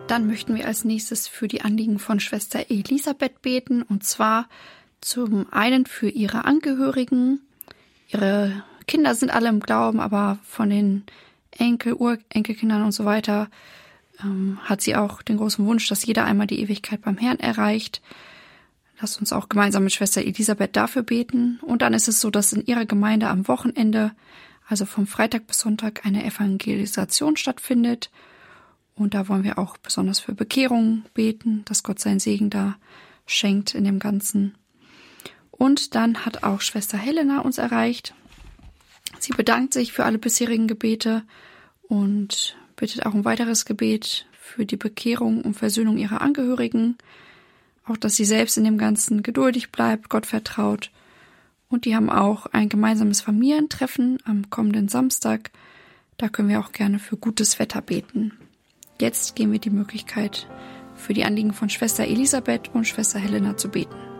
Dann möchten wir als nächstes für die Anliegen von Schwester Elisabeth beten, und zwar zum einen für ihre Angehörigen. Ihre Kinder sind alle im Glauben, aber von den Urenkelkindern und so weiter hat sie auch den großen Wunsch, dass jeder einmal die Ewigkeit beim Herrn erreicht. Lasst uns auch gemeinsam mit Schwester Elisabeth dafür beten. Und dann ist es so, dass in ihrer Gemeinde am Wochenende, also vom Freitag bis Sonntag, eine Evangelisation stattfindet. Und da wollen wir auch besonders für Bekehrungen beten, dass Gott seinen Segen da schenkt in dem Ganzen. Und dann hat auch Schwester Helena uns erreicht. Sie bedankt sich für alle bisherigen Gebete und bittet auch um weiteres Gebet für die Bekehrung und Versöhnung ihrer Angehörigen. Auch, dass sie selbst in dem Ganzen geduldig bleibt, Gott vertraut. Und die haben auch ein gemeinsames Familientreffen am kommenden Samstag. Da können wir auch gerne für gutes Wetter beten. Jetzt geben wir die Möglichkeit, für die Anliegen von Schwester Elisabeth und Schwester Helena zu beten.